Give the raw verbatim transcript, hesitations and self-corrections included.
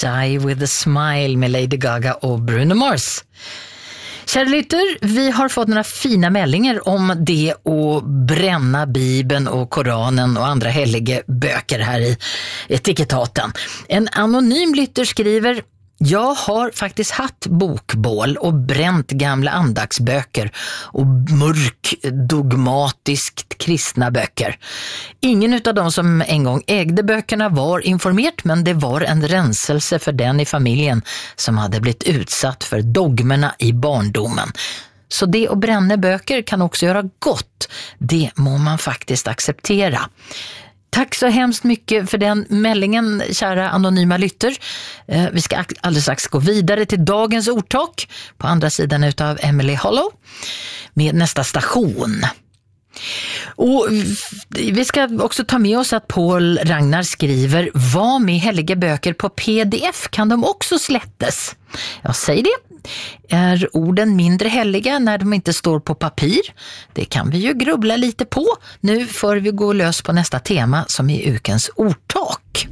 Die with a Smile med Lady Gaga och Bruno Mars. Kära lytter, vi har fått några fina meldingar om det att bränna Bibeln och Koranen och andra heliga böcker här i etikettaten. En anonym lytter skriver: jag har faktiskt haft bokbål och bränt gamla andagsböcker och mörk, dogmatiskt kristna böcker. Ingen av de som en gång ägde böckerna var informerat, men det var en renselse för den i familjen som hade blivit utsatt för dogmerna i barndomen. Så det att bränna böcker kan också göra gott. Det må man faktiskt acceptera. Tack så hemskt mycket för den meldingen, kära anonyma lytter. Eh, vi ska alldeles strax gå vidare till dagens ordtak på andra sidan utav Emily Hollow med nästa station. Och vi ska också ta med oss att Paul Ragnar skriver: vad med heliga böcker på P D F kan de också slättes? Jag säger det. Är orden mindre heliga när de inte står på papir? Det kan vi ju grubbla lite på nu för vi går lös på nästa tema som är ukens ordtak.